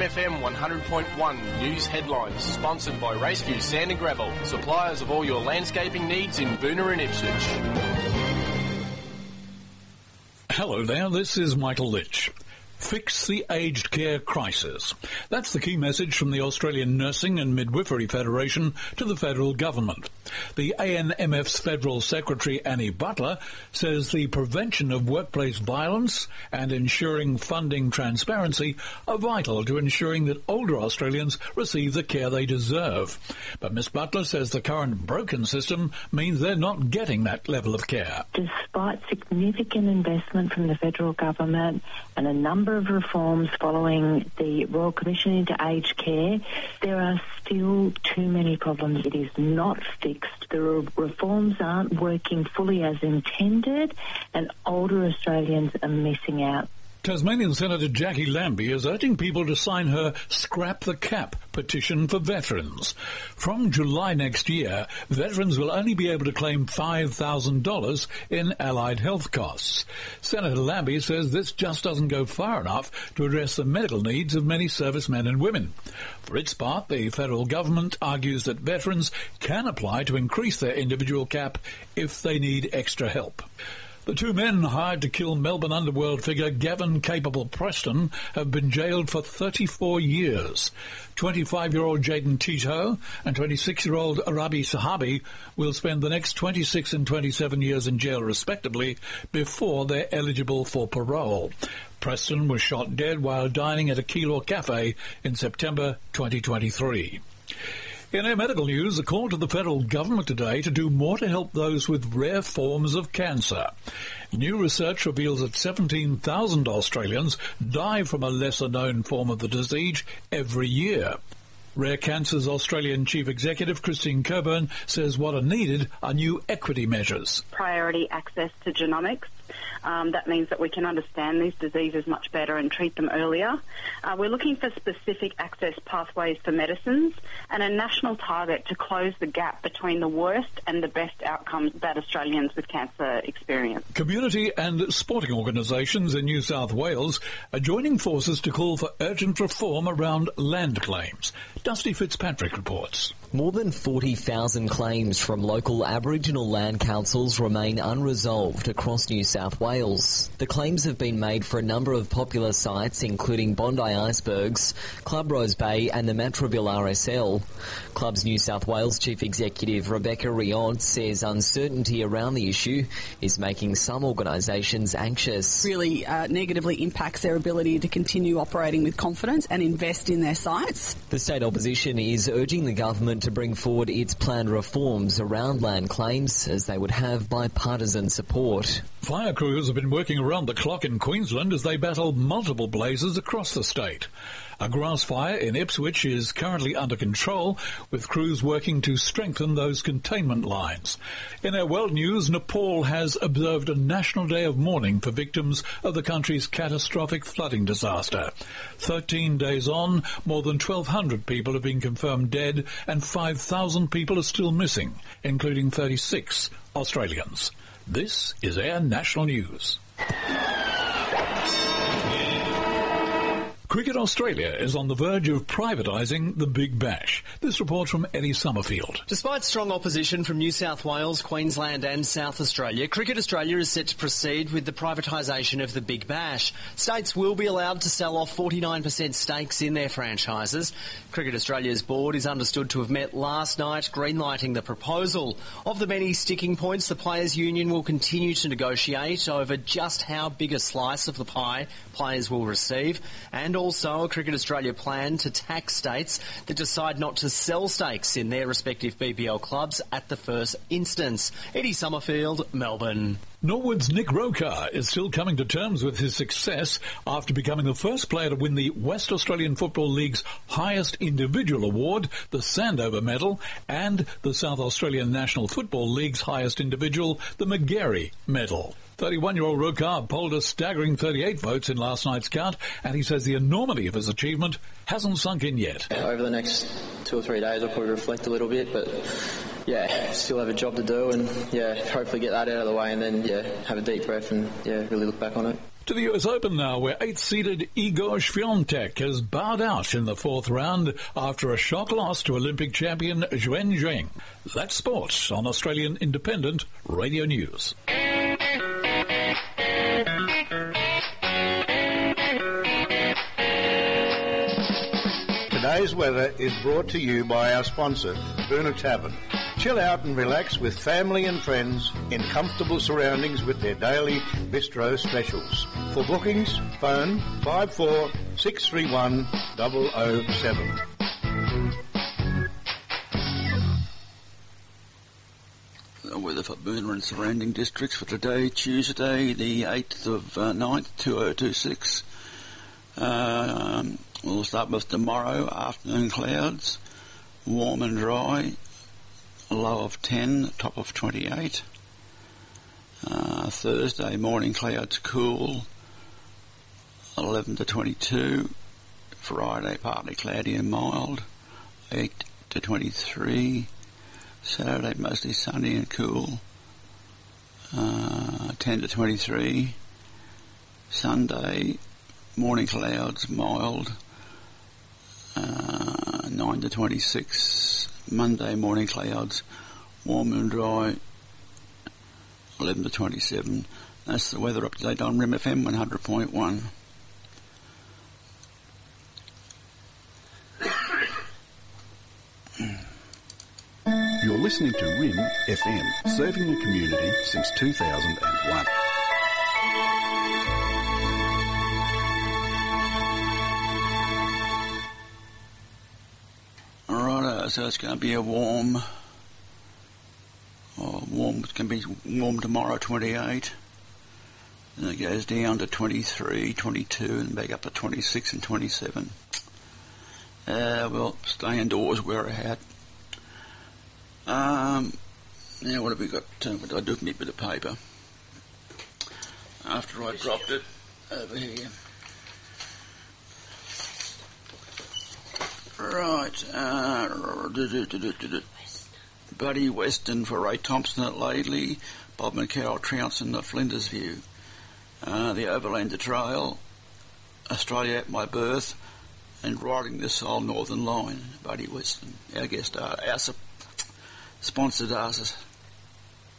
SAFM 100.1 News Headlines, sponsored by Raceview Sand and Gravel, suppliers of all your landscaping needs in Boonah and Ipswich. Hello there, this is Michael Litch. Fix the aged care crisis. That's the key message from the Australian Nursing and Midwifery Federation to the federal government. The ANMF's Federal Secretary Annie Butler says the prevention of workplace violence and ensuring funding transparency are vital to ensuring that older Australians receive the care they deserve. But Ms Butler says the current broken system means they're not getting that level of care. Despite significant investment from the federal government and a number of reforms following the Royal Commission into Aged Care, there are still too many problems. It is not fixed. The reforms aren't working fully as intended, and older Australians are missing out. Tasmanian Senator Jackie Lambie is urging people to sign her Scrap the Cap petition for veterans. From July next year, veterans will only be able to claim $5,000 in allied health costs. Senator Lambie says this just doesn't go far enough to address the medical needs of many servicemen and women. For its part, the federal government argues that veterans can apply to increase their individual cap if they need extra help. The two men hired to kill Melbourne underworld figure Gavin Capable Preston have been jailed for 34 years. 25-year-old Jaden Tito and 26-year-old Arabi Sahabi will spend the next 26 and 27 years in jail respectively before they're eligible for parole. Preston was shot dead while dining at a Keilor cafe in September 2023. In our medical news, a call to the federal government today to do more to help those with rare forms of cancer. New research reveals that 17,000 Australians die from a lesser-known form of the disease every year. Rare Cancer's Australian Chief Executive Christine Coburn says what are needed are new equity measures. Priority access to genomics. That means that we can understand these diseases much better and treat them earlier. We're looking for specific access pathways for medicines and a national target to close the gap between the worst and the best outcomes that Australians with cancer experience. Community and sporting organisations in New South Wales are joining forces to call for urgent reform around land claims. Dusty Fitzpatrick reports. More than 40,000 claims from local Aboriginal land councils remain unresolved across New South Wales. The claims have been made for a number of popular sites, including Bondi Icebergs, Club Rose Bay and the Matraville RSL. Club's New South Wales Chief Executive Rebecca Riod says uncertainty around the issue is making some organisations anxious. Really negatively impacts their ability to continue operating with confidence and invest in their sites. The state opposition is urging the government to bring forward its planned reforms around land claims as they would have bipartisan support. Fire crews have been working around the clock in Queensland as they battle multiple blazes across the state. A grass fire in Ipswich is currently under control, with crews working to strengthen those containment lines. In our world news, Nepal has observed a national day of mourning for victims of the country's catastrophic flooding disaster. 13 days on, more than 1,200 people have been confirmed dead and 5,000 people are still missing, including 36 Australians. This is Air National News. Cricket Australia is on the verge of privatising the Big Bash. This report from Eddie Summerfield. Despite strong opposition from New South Wales, Queensland and South Australia, Cricket Australia is set to proceed with the privatisation of the Big Bash. States will be allowed to sell off 49% stakes in their franchises. Cricket Australia's board is understood to have met last night, greenlighting the proposal. Of the many sticking points, the Players' Union will continue to negotiate over just how big a slice of the pie players will receive, and also a Cricket Australia plan to tax states that decide not to sell stakes in their respective BBL clubs at the first instance. Eddie Summerfield, Melbourne. Norwood's Nick Rokar is still coming to terms with his success after becoming the first player to win the West Australian Football League's highest individual award, the Sandover Medal, and the South Australian National Football League's highest individual, the McGarry Medal. 31-year-old Rokar polled a staggering 38 votes in last night's count, and he says the enormity of his achievement hasn't sunk in yet. Over the next 2 or 3 days I'll probably reflect a little bit, but still have a job to do, and hopefully get that out of the way and then have a deep breath and really look back on it. To the US Open now, where 8th-seeded Igor Swiatek has bowed out in the fourth round after a shock loss to Olympic champion Zhuan Zheng. That's sport on Australian Independent Radio News. Today's weather is brought to you by our sponsor, Boonah Tavern. Chill out and relax with family and friends in comfortable surroundings with their daily bistro specials. For bookings, phone 54 631 007. The weather for Boonah and surrounding districts for today, Tuesday, the 8th of 9th, 2026. We'll start with tomorrow, afternoon clouds, warm and dry, low of 10, top of 28. Thursday, morning clouds, cool, 11 to 22. Friday, partly cloudy and mild, 8 to 23. Saturday, mostly sunny and cool, 10 to 23. Sunday, morning clouds, mild, 9 to 26. Monday, morning clouds, warm and dry, 11 to 27. That's the weather update on RIM FM 100.1. You're listening to RIM FM, serving the community since 2001. Alright, so it's going to be a warm, it can be warm tomorrow, 28. And it goes down to 23, 22, and back up to 26 and 27. Well, stay indoors, wear a hat. Now what have we got? What did I do with my bit of paper? After I dropped it over here. Right. Buddy Weston for Ray Thompson at Laidley, Bob and Carol Trouncin at Flinders View. The Overlander Trail, Australia at My Birth, and Riding the Soul Northern Line, Buddy Weston. Our guest, our sponsored artist.